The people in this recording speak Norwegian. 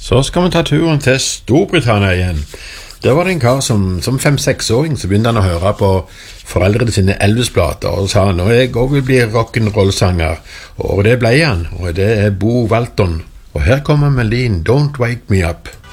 Så skal vi ta turen til Storbritannia igjen. Der var det en kar som 5-6-åring, så begynte han å høre på foreldrene sine Elvis-plater, og sa han, jeg også vil bli rock'n'roll-sanger, og det ble han, og det Bo Walton. Og her kommer melodien Don't Wake Me Up.